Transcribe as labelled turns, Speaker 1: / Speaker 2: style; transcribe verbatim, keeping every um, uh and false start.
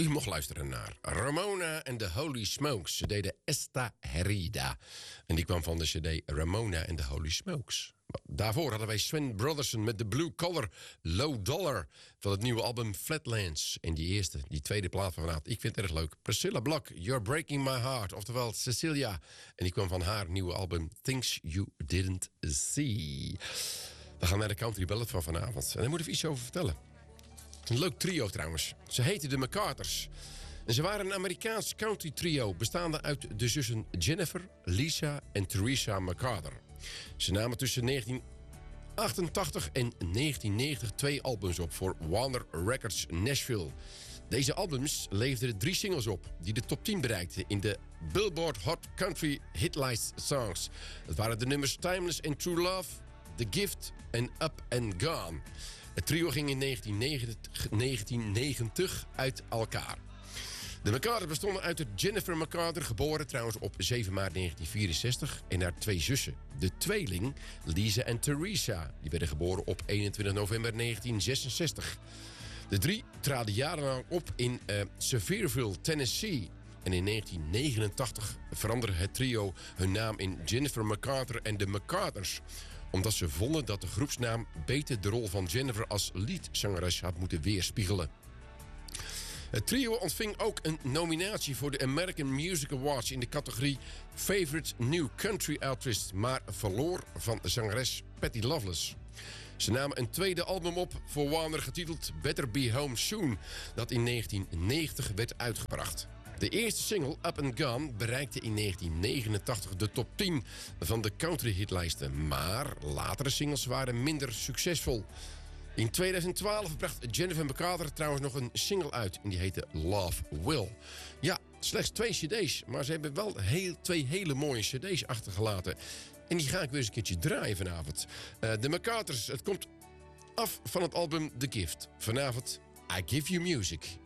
Speaker 1: U mocht luisteren naar Ramona en de Holy Smokes. Ze deden Esta Herida. En die kwam van de cd Ramona en de Holy Smokes. Daarvoor hadden wij Sven Brotherson met de Blue Collar Low Dollar van het nieuwe album Flatlands. En die eerste, die tweede plaat van vanavond, ik vind het erg leuk. Priscilla Block, You're Breaking My Heart, oftewel Cecilia. En die kwam van haar nieuwe album Things You Didn't See. We gaan naar de country ballad van vanavond. En daar moet ik iets over vertellen. Een leuk trio trouwens. Ze heten de McCarters. En ze waren een Amerikaans country trio bestaande uit de zussen Jennifer, Lisa en Teresa McCarter. Ze namen tussen negentien achtentachtig en negentien negentig twee albums op voor Warner Records Nashville. Deze albums leverden drie singles op die de top tien bereikten in de Billboard Hot Country Hitlijst Songs. Dat waren de nummers Timeless and True Love, The Gift en Up and Gone. Het trio ging in negentien negentig uit elkaar. De McCarters bestonden uit Jennifer McCarter, geboren trouwens op zeven maart negentien vierenzestig... en haar twee zussen, de tweeling Lisa en Teresa. Die werden geboren op eenentwintig november negentien zesenzestig. De drie traden jarenlang op in uh, Sevierville, Tennessee. En in negentien negenentachtig veranderde het trio hun naam in Jennifer McCarter en de McCarters, omdat ze vonden dat de groepsnaam beter de rol van Jennifer als leadzangeres had moeten weerspiegelen. Het trio ontving ook een nominatie voor de American Music Awards in de categorie Favorite New Country Artist, maar verloor van zangeres Patty Loveless. Ze namen een tweede album op voor Warner getiteld Better Be Home Soon, dat in negentien negentig werd uitgebracht. De eerste single, Up and Gone, bereikte in negentien negenentachtig de top tien van de country-hitlijsten. Maar latere singles waren minder succesvol. In tweeduizend twaalf bracht Jennifer McCarter trouwens nog een single uit. En die heette Love Will. Ja, slechts twee cd's. Maar ze hebben wel heel, twee hele mooie cd's achtergelaten. En die ga ik weer eens een keertje draaien vanavond. Uh, de McCarters, het komt af van het album The Gift. Vanavond, I Give You Music.